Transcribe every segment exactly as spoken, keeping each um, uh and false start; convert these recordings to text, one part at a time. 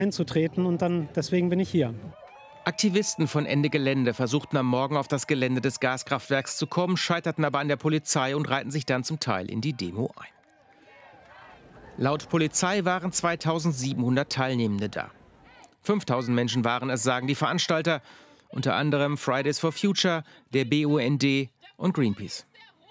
einzutreten und dann deswegen bin ich hier. Aktivisten von Ende Gelände versuchten am Morgen auf das Gelände des Gaskraftwerks zu kommen, scheiterten aber an der Polizei und reihten sich dann zum Teil in die Demo ein. Laut Polizei waren zweitausendsiebenhundert Teilnehmende da. fünftausend Menschen waren es, sagen die Veranstalter, unter anderem Fridays for Future, der B U N D und Greenpeace.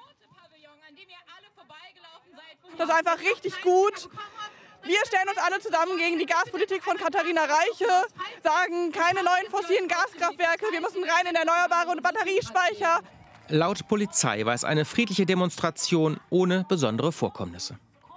Das ist einfach richtig gut. Wir stellen uns alle zusammen gegen die Gaspolitik von Katharina Reiche, sagen keine neuen fossilen Gaskraftwerke, wir müssen rein in erneuerbare und Batteriespeicher. Laut Polizei war es eine friedliche Demonstration ohne besondere Vorkommnisse.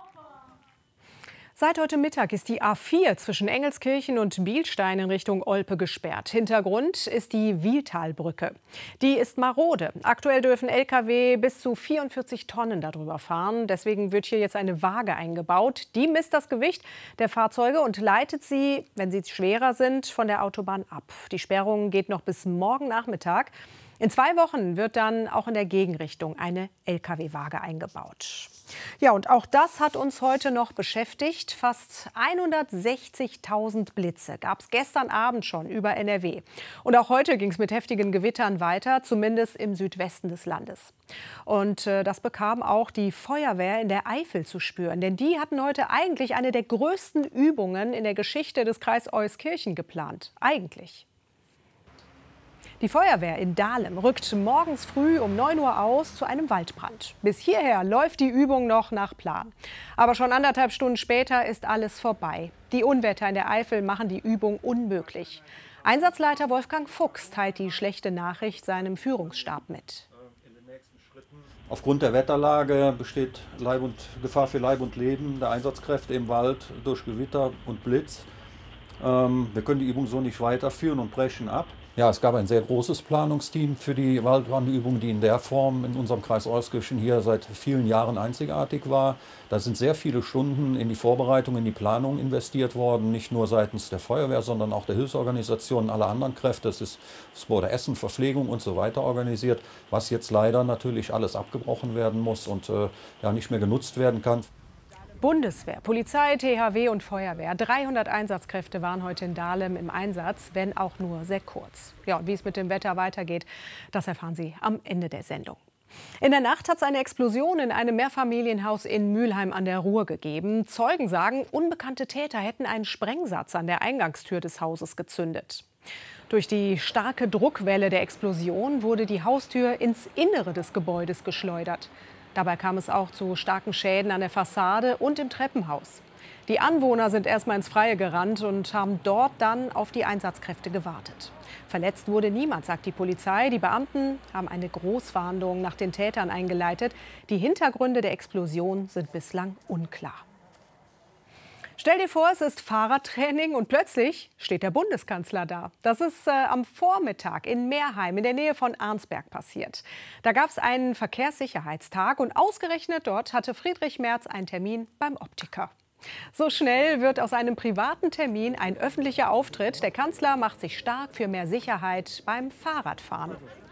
Seit heute Mittag ist die A vier zwischen Engelskirchen und Bielstein in Richtung Olpe gesperrt. Hintergrund ist die Wiehltalbrücke. Die ist marode. Aktuell dürfen L K W bis zu vierundvierzig Tonnen darüber fahren. Deswegen wird hier jetzt eine Waage eingebaut. Die misst das Gewicht der Fahrzeuge und leitet sie, wenn sie schwerer sind, von der Autobahn ab. Die Sperrung geht noch bis morgen Nachmittag. In zwei Wochen wird dann auch in der Gegenrichtung eine L K W-Waage eingebaut. Ja, und auch das hat uns heute noch beschäftigt. Fast hundertsechzigtausend Blitze gab es gestern Abend schon über N R W. Und auch heute ging es mit heftigen Gewittern weiter, zumindest im Südwesten des Landes. Und äh, das bekam auch die Feuerwehr in der Eifel zu spüren. Denn die hatten heute eigentlich eine der größten Übungen in der Geschichte des Kreis Euskirchen geplant. Eigentlich. Die Feuerwehr in Dahlem rückt morgens früh um neun Uhr aus zu einem Waldbrand. Bis hierher läuft die Übung noch nach Plan. Aber schon anderthalb Stunden später ist alles vorbei. Die Unwetter in der Eifel machen die Übung unmöglich. Einsatzleiter Wolfgang Fuchs teilt die schlechte Nachricht seinem Führungsstab mit. Aufgrund der Wetterlage besteht Leib und, Gefahr für Leib und Leben der Einsatzkräfte im Wald durch Gewitter und Blitz. Ähm, wir können die Übung so nicht weiterführen und brechen ab. Ja, es gab ein sehr großes Planungsteam für die Waldbrandübung, die in der Form in unserem Kreis Euskirchen hier seit vielen Jahren einzigartig war. Da sind sehr viele Stunden in die Vorbereitung, in die Planung investiert worden, nicht nur seitens der Feuerwehr, sondern auch der Hilfsorganisationen, aller anderen Kräfte. Es ist, es wurde Essen, Verpflegung und so weiter organisiert, was jetzt leider natürlich alles abgebrochen werden muss und äh, ja, nicht mehr genutzt werden kann. Bundeswehr, Polizei, T H W und Feuerwehr. dreihundert Einsatzkräfte waren heute in Dahlem im Einsatz, wenn auch nur sehr kurz. Ja, und wie es mit dem Wetter weitergeht, das erfahren Sie am Ende der Sendung. In der Nacht hat es eine Explosion in einem Mehrfamilienhaus in Mülheim an der Ruhr gegeben. Zeugen sagen, unbekannte Täter hätten einen Sprengsatz an der Eingangstür des Hauses gezündet. Durch die starke Druckwelle der Explosion wurde die Haustür ins Innere des Gebäudes geschleudert. Dabei kam es auch zu starken Schäden an der Fassade und im Treppenhaus. Die Anwohner sind erstmal ins Freie gerannt und haben dort dann auf die Einsatzkräfte gewartet. Verletzt wurde niemand, sagt die Polizei. Die Beamten haben eine Großfahndung nach den Tätern eingeleitet. Die Hintergründe der Explosion sind bislang unklar. Stell dir vor, es ist Fahrradtraining und plötzlich steht der Bundeskanzler da. Das ist äh, am Vormittag in Meerheim in der Nähe von Arnsberg passiert. Da gab es einen Verkehrssicherheitstag und ausgerechnet dort hatte Friedrich Merz einen Termin beim Optiker. So schnell wird aus einem privaten Termin ein öffentlicher Auftritt. Der Kanzler macht sich stark für mehr Sicherheit beim Fahrradfahren.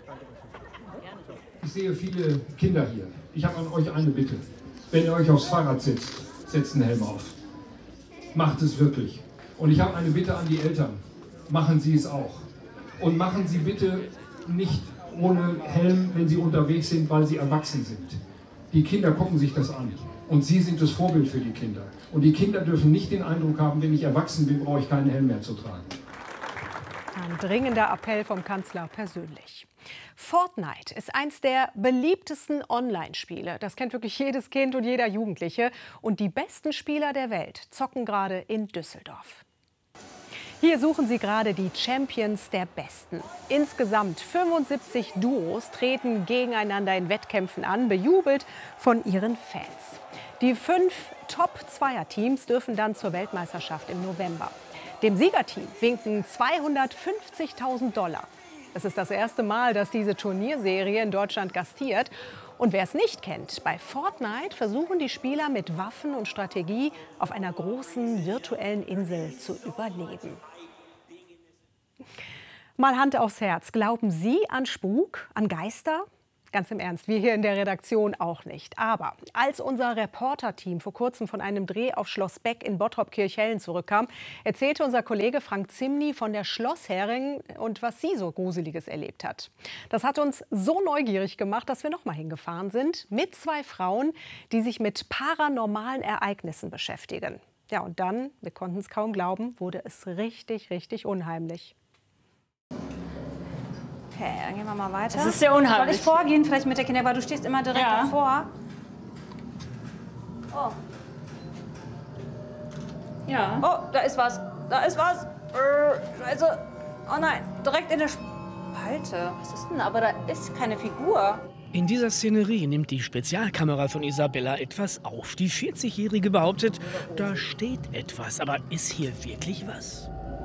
Ich sehe viele Kinder hier. Ich habe an euch eine Bitte. Wenn ihr euch aufs Fahrrad setzt, setzt einen Helm auf. Macht es wirklich. Und ich habe eine Bitte an die Eltern. Machen Sie es auch. Und machen Sie bitte nicht ohne Helm, wenn Sie unterwegs sind, weil Sie erwachsen sind. Die Kinder gucken sich das an. Und Sie sind das Vorbild für die Kinder. Und die Kinder dürfen nicht den Eindruck haben, wenn ich erwachsen bin, brauche ich keinen Helm mehr zu tragen. Ein dringender Appell vom Kanzler persönlich. Fortnite ist eins der beliebtesten Online-Spiele. Das kennt wirklich jedes Kind und jeder Jugendliche. Und die besten Spieler der Welt zocken gerade in Düsseldorf. Hier suchen sie gerade die Champions der Besten. Insgesamt fünfundsiebzig Duos treten gegeneinander in Wettkämpfen an, bejubelt von ihren Fans. Die fünf Top-Zweier-Teams dürfen dann zur Weltmeisterschaft im November. Dem Siegerteam winken zweihundertfünfzigtausend Dollar. Es ist das erste Mal, dass diese Turnierserie in Deutschland gastiert. Und wer es nicht kennt, bei Fortnite versuchen die Spieler mit Waffen und Strategie auf einer großen virtuellen Insel zu überleben. Mal Hand aufs Herz. Glauben Sie an Spuk, an Geister? Ganz im Ernst, wir hier in der Redaktion auch nicht. Aber als unser Reporterteam vor kurzem von einem Dreh auf Schloss Beck in Bottrop-Kirchhellen zurückkam, erzählte unser Kollege Frank Zimny von der Schlossherrin und was sie so Gruseliges erlebt hat. Das hat uns so neugierig gemacht, dass wir noch mal hingefahren sind mit zwei Frauen, die sich mit paranormalen Ereignissen beschäftigen. Ja, und dann, wir konnten es kaum glauben, wurde es richtig, richtig unheimlich. Okay, dann gehen wir mal weiter. Das ist sehr unheimlich. Soll ich vorgehen, vielleicht mit der Kinder, weil du stehst immer direkt Ja. davor. Oh. Ja. Oh, da ist was. Da ist was. Äh, Scheiße. Oh nein, direkt in der Spalte. Was ist denn? Aber da ist keine Figur. In dieser Szenerie nimmt die Spezialkamera von Isabella etwas auf. Die vierzigjährige behauptet, da steht etwas. Aber ist hier wirklich was?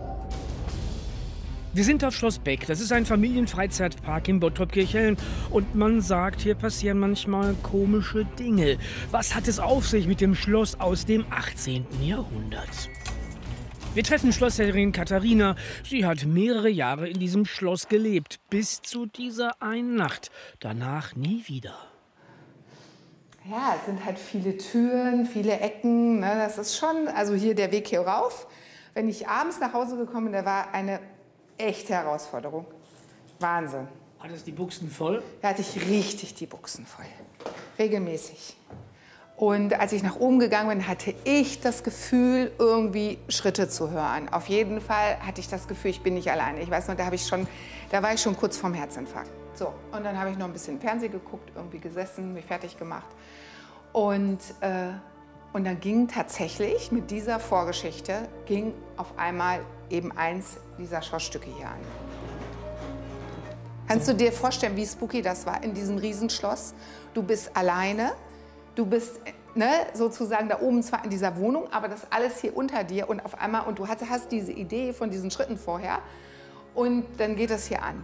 Wir sind auf Schloss Beck. Das ist ein Familienfreizeitpark in Bottrop-Kirchhellen. Und man sagt, hier passieren manchmal komische Dinge. Was hat es auf sich mit dem Schloss aus dem achtzehnten Jahrhundert? Wir treffen Schlossherrin Katharina. Sie hat mehrere Jahre in diesem Schloss gelebt. Bis zu dieser einen Nacht. Danach nie wieder. Ja, es sind halt viele Türen, viele Ecken. Ne? Das ist schon, also hier der Weg hier rauf. Wenn ich abends nach Hause gekommen bin, da war eine echte Herausforderung. Wahnsinn. Hattest die Buchsen voll? Da hatte ich richtig die Buchsen voll. Regelmäßig. Und als ich nach oben gegangen bin, hatte ich das Gefühl, irgendwie Schritte zu hören. Auf jeden Fall hatte ich das Gefühl, ich bin nicht alleine. Ich weiß noch, da, habe ich schon, da war ich schon kurz vorm Herzinfarkt. So, und dann habe ich noch ein bisschen Fernsehen geguckt, irgendwie gesessen, mich fertig gemacht. Und, äh, und dann ging tatsächlich mit dieser Vorgeschichte, ging auf einmal eben eins dieser Schlossstücke hier an. Kannst du dir vorstellen, wie spooky das war in diesem Riesenschloss? Du bist alleine, du bist ne, sozusagen da oben zwar in dieser Wohnung, aber das alles hier unter dir und auf einmal, und du hast, hast diese Idee von diesen Schritten vorher und dann geht das hier an.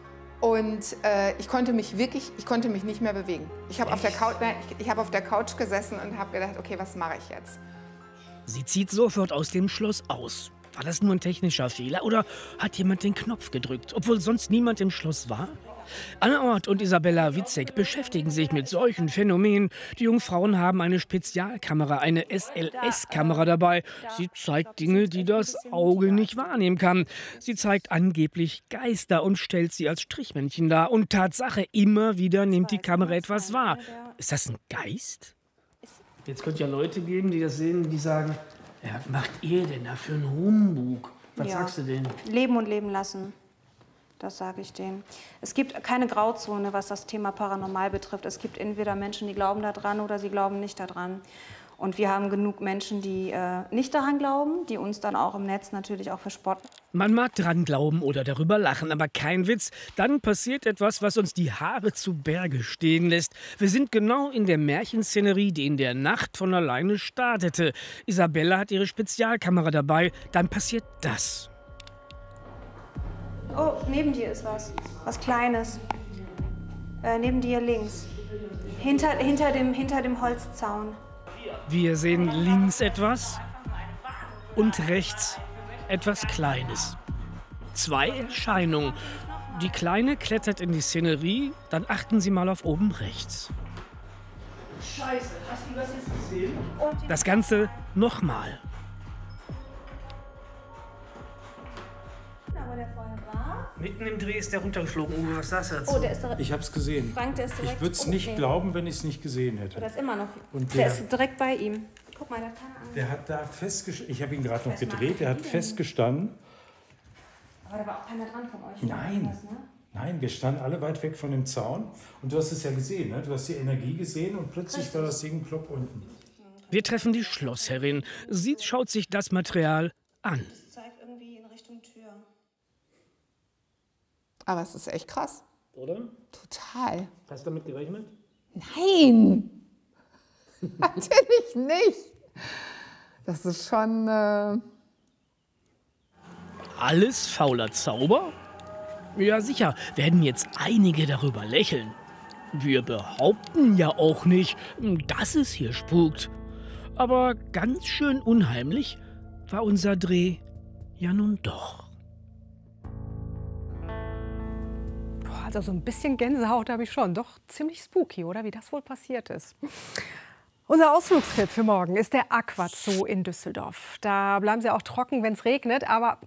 Und äh, ich konnte mich wirklich, ich konnte mich nicht mehr bewegen. Ich habe auf der Couch, nein, ich, ich habe auf der Couch gesessen und habe gedacht, okay, was mache ich jetzt? Sie zieht sofort aus dem Schloss aus. War das nur ein technischer Fehler oder hat jemand den Knopf gedrückt, obwohl sonst niemand im Schloss war? Anne Ort und Isabella Witzek beschäftigen sich mit solchen Phänomenen. Die Jungfrauen haben eine Spezialkamera, eine S L S-Kamera dabei. Sie zeigt Dinge, die das Auge nicht wahrnehmen kann. Sie zeigt angeblich Geister und stellt sie als Strichmännchen dar. Und Tatsache, immer wieder nimmt die Kamera etwas wahr. Ist das ein Geist? Jetzt könnte ja Leute geben, die das sehen, die sagen, ja, was macht ihr denn da für einen Humbug? Was Ja. sagst du denn? Leben und leben lassen. Das sage ich denen. Es gibt keine Grauzone, was das Thema Paranormal betrifft. Es gibt entweder Menschen, die glauben daran oder sie glauben nicht daran. Und wir haben genug Menschen, die äh, nicht daran glauben, die uns dann auch im Netz natürlich auch verspotten. Man mag dran glauben oder darüber lachen, aber kein Witz. Dann passiert etwas, was uns die Haare zu Berge stehen lässt. Wir sind genau in der Märchenszenerie, die in der Nacht von alleine startete. Isabella hat ihre Spezialkamera dabei. Dann passiert das. Oh, neben dir ist was. Was Kleines. Äh, neben dir links. Hinter, hinter, dem, hinter dem Holzzaun. Wir sehen links etwas und rechts etwas Kleines. Zwei Erscheinungen. Die Kleine klettert in die Szenerie, dann achten Sie mal auf oben rechts. Scheiße, hast du das jetzt gesehen? Das Ganze nochmal. Aber der vorher war. Mitten im Dreh ist der runtergeflogen. Uwe, was sagst du dazu? Oh, der ist direkt. Ich habe es gesehen. Frank, der ist direkt. Ich würde es nicht glauben, wenn ich es nicht gesehen hätte. Der ist immer noch. Und der, der- ist direkt bei ihm. Guck mal, der hat keine Angst. Der hat da festgestanden. Ich habe ihn gerade noch Was machen gedreht. Der hat die denn? festgestanden. Aber da war auch keiner dran von euch. Nein. Was, ne? Nein, wir standen alle weit weg von dem Zaun. Und du hast es ja gesehen, ne? Du hast die Energie gesehen und plötzlich war das Ding plopp unten. Wir treffen die Schlossherrin. Sie schaut sich das Material an. Das zeigt irgendwie in Richtung Tür. Aber es ist echt krass. Oder? Total. Hast du damit gerechnet? Nein! Natürlich nicht. Das ist schon... Äh Alles fauler Zauber? Ja, sicher, werden jetzt einige darüber lächeln. Wir behaupten ja auch nicht, dass es hier spukt. Aber ganz schön unheimlich war unser Dreh ja nun doch. Boah, also so ein bisschen Gänsehaut habe ich schon. Doch ziemlich spooky, oder? Wie das wohl passiert ist. Unser Ausflugstipp für morgen ist der Aquazoo in Düsseldorf. Da bleiben Sie auch trocken, wenn es regnet, aber